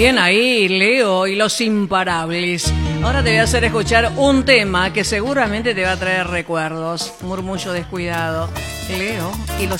Bien ahí, Leo y los imparables. Ahora te voy a hacer escuchar un tema que seguramente te va a traer recuerdos. Murmullo descuidado. Leo y los